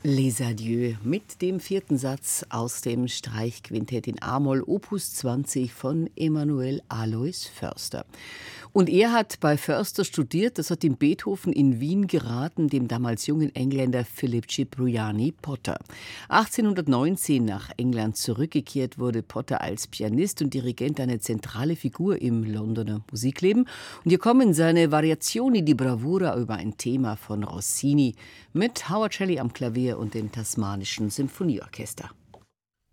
Les Adieux mit dem vierten Satz aus dem Streichquintett in A-Moll Opus 20 von Emanuel Alois Förster. Und er hat bei Förster studiert, das hat ihm Beethoven in Wien geraten, dem damals jungen Engländer Philip Cipriani Potter. 1819 nach England zurückgekehrt, wurde Potter als Pianist und Dirigent eine zentrale Figur im Londoner Musikleben. Und hier kommen seine Variazioni di Bravura über ein Thema von Rossini mit Howard Shelley am Klavier und dem Tasmanischen Symphonieorchester.